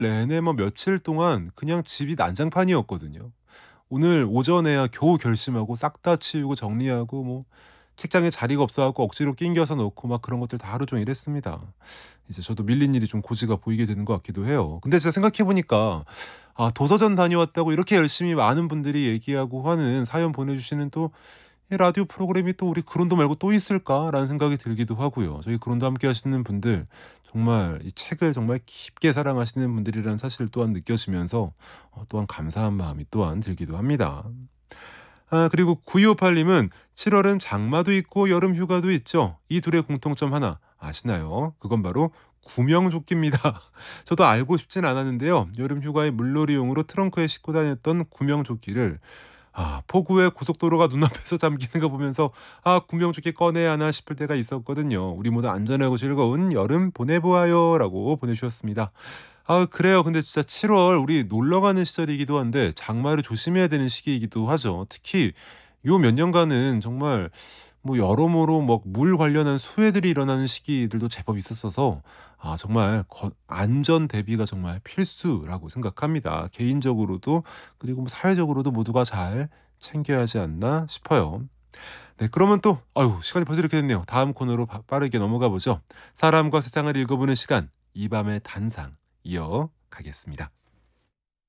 내내 뭐 며칠 동안 그냥 집이 난장판이었거든요. 오늘 오전에야 겨우 결심하고 싹 다 치우고 정리하고 뭐 책장에 자리가 없어 갖고 억지로 낑겨서 놓고 막 그런 것들 다 하루 종일 했습니다. 이제 저도 밀린 일이 좀 고지가 보이게 되는 것 같기도 해요. 근데 제가 생각해 보니까 도서전 다녀왔다고 이렇게 열심히 많은 분들이 얘기하고 하는 사연 보내주시는 또 이 라디오 프로그램이 또 '우리 그론도 말고 또 있을까?'라는 생각이 들기도 하고요. 저희 그론도 함께 하시는 분들 정말 이 책을 정말 깊게 사랑하시는 분들이라는 사실 또한 느껴지면서 또한 감사한 마음이 또한 들기도 합니다. 그리고 9258 님은 "7 월은 장마도 있고 여름 휴가도 있죠. 이 둘의 공통점 하나 아시나요? 그건 바로 구명조끼입니다." 저도 알고 싶진 않았는데요. 여름 휴가에 물놀이용으로 트렁크에 싣고 다녔던 구명조끼를 폭우에 고속도로가 눈앞에서 잠기는 거 보면서 '구명조끼 꺼내야 하나.' 싶을 때가 있었거든요. "우리 모두 안전하고 즐거운 여름 보내보아요."라고 보내주셨습니다. 그래요. 근데 진짜 7월 우리 놀러 가는 시절이기도 한데 장마를 조심해야 되는 시기이기도 하죠. 특히 요 몇 년간은 정말 뭐 여러모로 뭐 물 관련한 수해들이 일어나는 시기들도 제법 있었어서 정말 안전 대비가 정말 필수라고 생각합니다. 개인적으로도 그리고 뭐 사회적으로도 모두가 잘 챙겨야 하지 않나 싶어요. 네, 그러면 또 시간이 벌써 이렇게 됐네요. 다음 코너로 빠르게 넘어가 보죠. 사람과 세상을 읽어보는 시간, 이 밤의 단상 이어가겠습니다.